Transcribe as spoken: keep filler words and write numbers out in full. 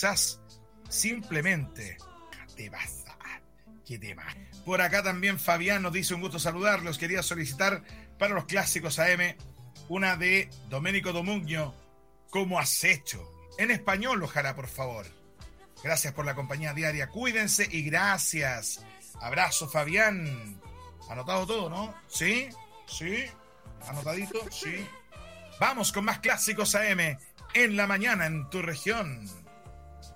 quizás simplemente te vas a... ¿Qué tema? Por acá también Fabián nos dice: un gusto saludarlos, quería solicitar para los clásicos A M una de Domenico Domugno, ¿cómo has hecho? En español, ojalá, por favor. Gracias por la compañía diaria, cuídense y gracias. Abrazo, Fabián. Anotado todo, ¿no? ¿Sí? ¿Sí? ¿Anotadito? Sí. Vamos con más clásicos A M en la mañana en tu región.